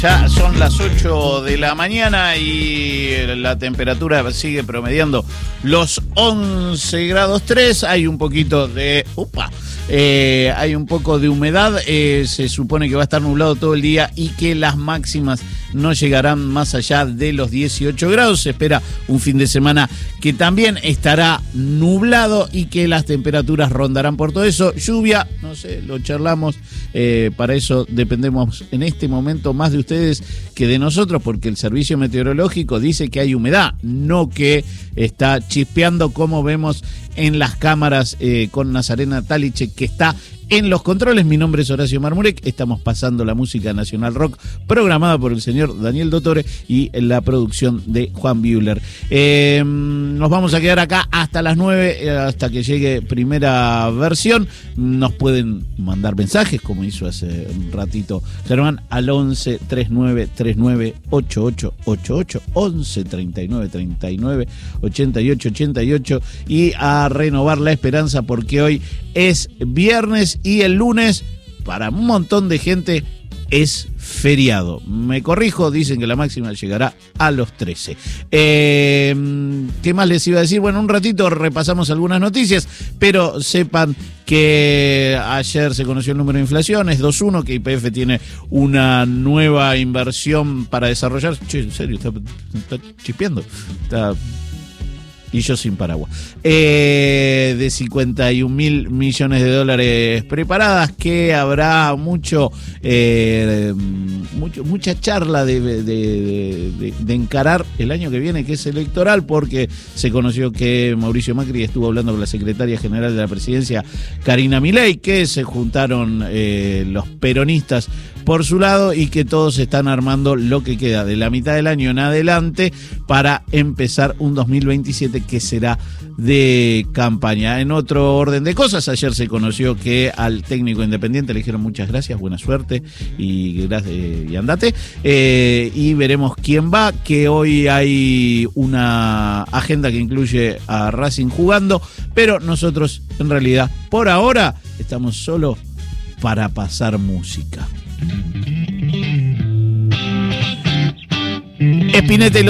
Ya son las 8 de la mañana y la temperatura sigue promediando los 11 grados 3. Hay un poquito de... hay un poco de humedad. Se supone que va a estar nublado todo el día y que las máximas no llegarán más allá de los 18 grados. Se espera un fin de semana que también estará nublado y que las temperaturas rondarán por todo eso. Lluvia, no sé, lo charlamos. Para eso dependemos en este momento más de ustedes que de nosotros, porque el servicio meteorológico dice que hay humedad, no que está chispeando como vemos en las cámaras con Nazarena Taliche, que está en los controles. Mi nombre es Horacio Marmurek. Estamos pasando la música nacional rock programada por el señor Daniel Dottore y la producción de Juan Buehler. Nos vamos a quedar acá hasta las 9, hasta que llegue primera versión. Nos pueden mandar mensajes, como hizo hace un ratito Germán, al 11 39 39 8888, 11 39 39 88 88, y a renovar la esperanza, porque hoy es viernes y el lunes para un montón de gente es feriado. Me corrijo, dicen que la máxima llegará a los 13. ¿Qué más les iba a decir? Bueno, un ratito repasamos algunas noticias, pero sepan que ayer se conoció el número de inflación, es 2.1, que YPF tiene una nueva inversión para desarrollar. Che, en serio, está chispeando. Y yo sin paraguas. De 51.000 millones de dólares preparadas, que habrá mucha charla de encarar el año que viene, que es electoral, porque se conoció que Mauricio Macri estuvo hablando con la secretaria general de la presidencia, Karina Milei, que se juntaron los peronistas por su lado y que todos están armando lo que queda de la mitad del año en adelante para empezar un 2027 que será de campaña. En otro orden de cosas, ayer se conoció que al técnico Independiente le dijeron muchas gracias, buena suerte y andate, y veremos quién va, que hoy hay una agenda que incluye a Racing jugando, pero nosotros en realidad por ahora estamos solo para pasar música. Spinetta y los